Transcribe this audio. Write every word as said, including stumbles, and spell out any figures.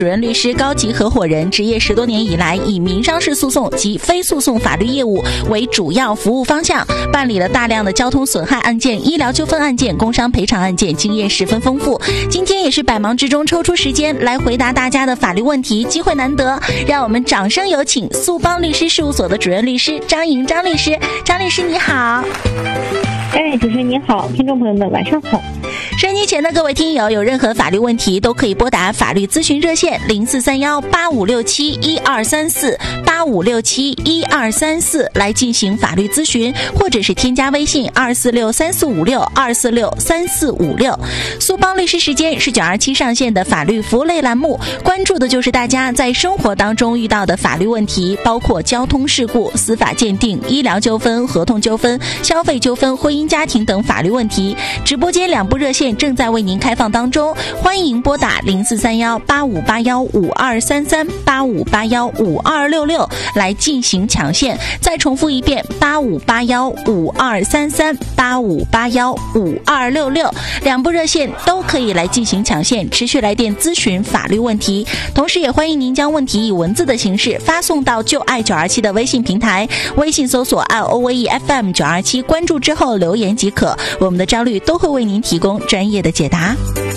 主任律师高级合伙人，执业十多年以来，以民商事诉讼及非诉讼法律业务为主要服务方向，办理了大量的交通损害案件、医疗纠纷案件、工伤赔偿案件，经验十分丰富。今天也是百忙之中抽出时间来回答大家的法律问题，机会难得，让我们掌声有请速邦律师事务所的主任律师张莹张律师。张律师你好。 哎，主持人你好，听众朋友们晚上好。 收音机前的各位听友，有任何法律问题都可以拨打法律咨询热线零四三幺八五六七一二三四八五六七一二三四来进行法律咨询，或者是添加微信二四六三四五六二四六三四五六。速邦律师时间是九二七上线的法律服务类栏目，关注的就是大家在生活当中遇到的法律问题，包括交通事故、司法鉴定、医疗纠纷、合同纠纷、消费纠纷、婚姻家庭等法律问题。直播间两部热线正在为您开放当中，欢迎拨打零四三幺八五八幺五二三三八五八幺五二六六来进行抢线。再重复一遍，八五八幺五二三三八五八幺五二六六，两部热线都可以来进行抢线，持续来电咨询法律问题。同时也欢迎您将问题以文字的形式发送到就爱九二七的微信平台，微信搜索 L O V E F M 九二七，关注之后留言即可，我们的张律都会为您提供专业的解答。